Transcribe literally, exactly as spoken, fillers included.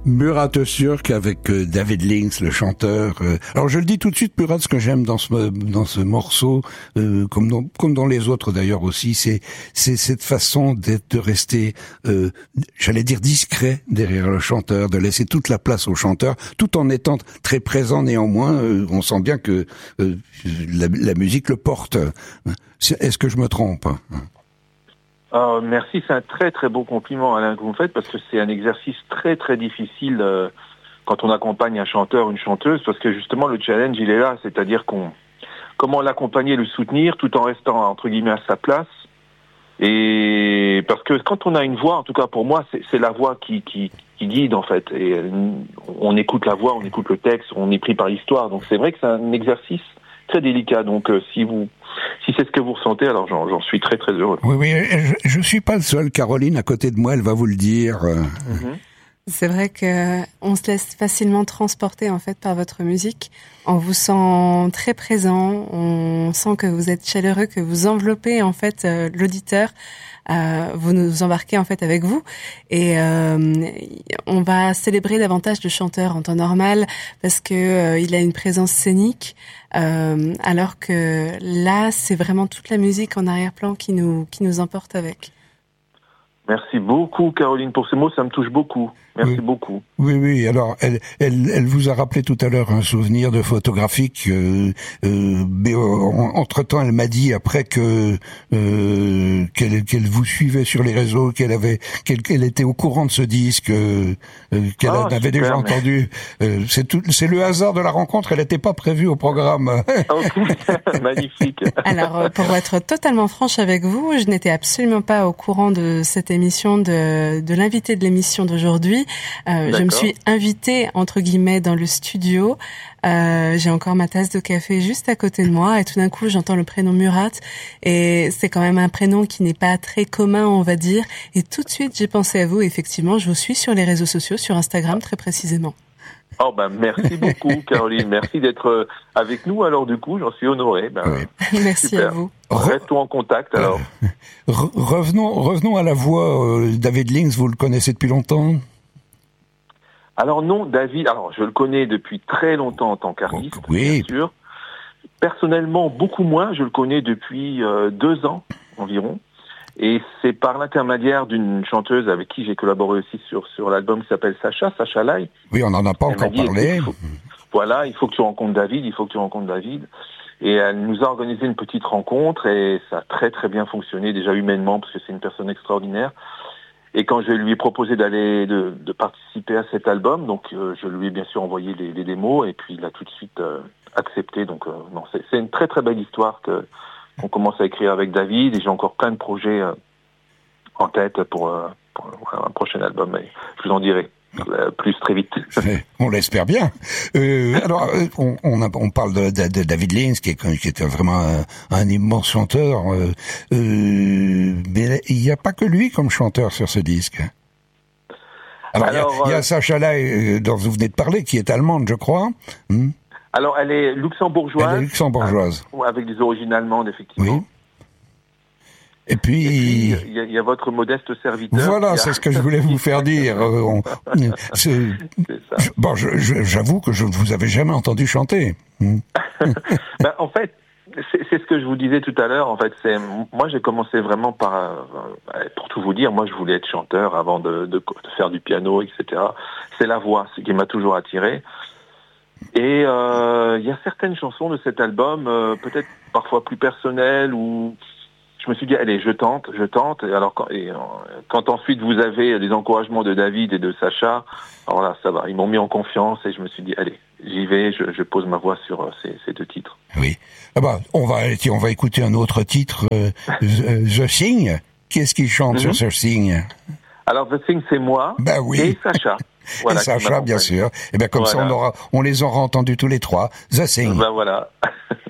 Murat Öztürk avec euh, David Links, le chanteur. Euh, alors je le dis tout de suite, Murat, ce que j'aime dans ce dans ce morceau, euh, comme dans comme dans les autres d'ailleurs aussi, c'est c'est cette façon d'être de rester, euh, j'allais dire discret derrière le chanteur, de laisser toute la place au chanteur, tout en étant très présent néanmoins. Euh, on sent bien que euh, la, la musique le porte. Est-ce que je me trompe? Euh, merci, c'est un très très beau compliment, Alain, que vous me faites, parce que c'est un exercice très très difficile euh, quand on accompagne un chanteur, une chanteuse, parce que justement le challenge il est là, c'est-à-dire qu'on comment l'accompagner, le soutenir, tout en restant entre guillemets à sa place. Et parce que quand on a une voix, en tout cas pour moi, c'est, c'est la voix qui, qui, qui guide en fait. Et on écoute la voix, on écoute le texte, on est pris par l'histoire. Donc c'est vrai que c'est un exercice très délicat. Donc euh, si vous Si c'est ce que vous ressentez, alors j'en, j'en suis très très heureux. Oui, oui, je, je suis pas le seul. Caroline, à côté de moi, elle va vous le dire. Mm-hmm. C'est vrai que on se laisse facilement transporter en fait par votre musique. On vous sent très présent. On sent que vous êtes chaleureux, que vous enveloppez en fait euh, l'auditeur. Euh, vous nous embarquez en fait avec vous et euh, on va célébrer davantage le chanteur en temps normal parce que euh, il a une présence scénique euh, alors que là c'est vraiment toute la musique en arrière-plan qui nous qui nous emporte avec. Merci beaucoup Caroline pour ces mots, ça me touche beaucoup. Merci oui. beaucoup. Oui, oui. Alors, elle, elle, elle vous a rappelé tout à l'heure un souvenir de photographique. Euh, euh, mais euh, entre-temps, elle m'a dit après que euh, qu'elle, qu'elle vous suivait sur les réseaux, qu'elle avait, qu'elle, qu'elle était au courant de ce disque, euh, qu'elle oh, avait super, déjà mais... entendu. Euh, c'est tout, c'est le hasard de la rencontre. Elle n'était pas prévue au programme. Okay. Magnifique. Alors, pour être totalement franche avec vous, je n'étais absolument pas au courant de cette émission, de, de l'invité de l'émission d'aujourd'hui. Euh, je me suis invitée entre guillemets dans le studio. Euh, j'ai encore ma tasse de café juste à côté de moi et tout d'un coup j'entends le prénom Murat et c'est quand même un prénom qui n'est pas très commun on va dire et tout de suite j'ai pensé à vous. Effectivement, je vous suis sur les réseaux sociaux, sur Instagram très précisément. Oh ben merci beaucoup Caroline, merci d'être avec nous. Alors du coup, j'en suis honoré. Ben, oui. Merci super. À vous. Restons en contact alors. Euh, revenons, revenons à la voix. Euh, David Links, vous le connaissez depuis longtemps? Alors non, David, alors je le connais depuis très longtemps en tant qu'artiste, oui. Bien sûr. Personnellement, beaucoup moins, je le connais depuis euh, deux ans environ. Et c'est par l'intermédiaire d'une chanteuse avec qui j'ai collaboré aussi sur sur l'album qui s'appelle Sacha, Sacha Lai. Oui, on n'en a pas elle encore dit, parlé. Il faut, voilà, il faut que tu rencontres David, il faut que tu rencontres David. Et elle nous a organisé une petite rencontre et ça a très très bien fonctionné, déjà humainement, parce que c'est une personne extraordinaire. Et quand je lui ai proposé d'aller de, de participer à cet album, donc euh, je lui ai bien sûr envoyé les, les démos et puis il a tout de suite euh, accepté. Donc euh, non, c'est, c'est une très très belle histoire que qu'on commence à écrire avec David et j'ai encore plein de projets euh, en tête pour, euh, pour un prochain album. Et je vous en dirai euh, plus très vite. On l'espère bien. Euh, alors on, on, a, on parle de, de, de David Links qui est, qui est vraiment un, un immense chanteur. Euh, euh, mais il n'y a pas que lui comme chanteur sur ce disque. Alors, Alors il y a, euh, y a Sacha Lai dont vous venez de parler qui est allemande, je crois. Hmm. Alors elle est luxembourgeoise. Elle est luxembourgeoise. Avec des origines allemandes effectivement. Oui. Et puis, il y, y a votre modeste serviteur. Voilà, a... c'est ce que je voulais vous faire dire. On, c'est, c'est ça. Bon, je, je, j'avoue que je ne vous avais jamais entendu chanter. ben, en fait, c'est, c'est ce que je vous disais tout à l'heure. En fait, c'est moi j'ai commencé vraiment par, euh, pour tout vous dire, moi je voulais être chanteur avant de, de, de faire du piano, et cetera. C'est la voix, ce qui m'a toujours attiré. Et il euh, y a certaines chansons de cet album, euh, peut-être parfois plus personnelles ou je me suis dit, allez, je tente, je tente. Et alors, quand, et, euh, quand ensuite vous avez les encouragements de David et de Sacha, alors là, ça va. Ils m'ont mis en confiance et je me suis dit, allez, j'y vais, je, je pose ma voix sur euh, ces, ces deux titres. Oui. Ah bah, on va, on va écouter un autre titre, euh, The Thing. Qui est-ce qui chante mm-hmm. sur The Thing? Alors, The Thing, c'est moi. Bah oui. Et Sacha. Voilà, et Sacha, bien sûr. Et bien, comme voilà. ça, on aura, on les aura entendus tous les trois. The Thing. Ben voilà.